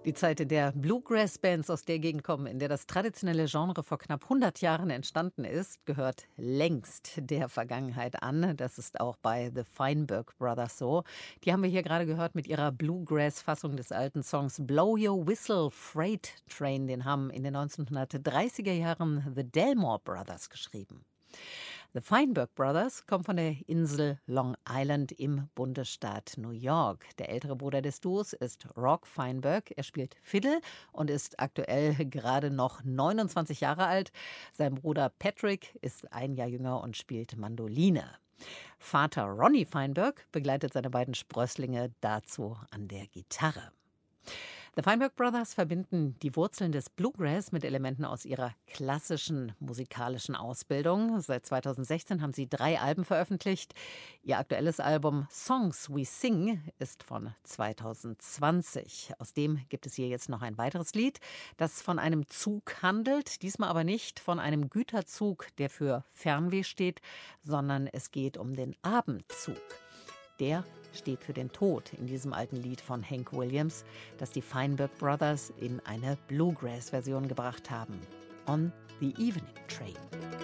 Die Zeit, in der Bluegrass-Bands aus der Gegend kommen, in der das traditionelle Genre vor knapp 100 Jahren entstanden ist, gehört längst der Vergangenheit an. Das ist auch bei The Feinberg Brothers so. Die haben wir hier gerade gehört mit ihrer Bluegrass-Fassung des alten Songs Blow Your Whistle Freight Train. Den haben in den 1930er Jahren The Delmore Brothers geschrieben. The Feinberg Brothers kommen von der Insel Long Island im Bundesstaat New York. Der ältere Bruder des Duos ist Rock Feinberg. Er spielt Fiddle und ist aktuell gerade noch 29 Jahre alt. Sein Bruder Patrick ist ein Jahr jünger und spielt Mandoline. Vater Ronnie Feinberg begleitet seine beiden Sprösslinge dazu an der Gitarre. The Feinberg Brothers verbinden die Wurzeln des Bluegrass mit Elementen aus ihrer klassischen musikalischen Ausbildung. Seit 2016 haben sie 3 Alben veröffentlicht. Ihr aktuelles Album Songs We Sing ist von 2020. Aus dem gibt es hier jetzt noch ein weiteres Lied, das von einem Zug handelt. Diesmal aber nicht von einem Güterzug, der für Fernweh steht, sondern es geht um den Abendzug. Der steht für den Tod in diesem alten Lied von Hank Williams, das die Feinberg Brothers in eine Bluegrass-Version gebracht haben. On the Evening Train.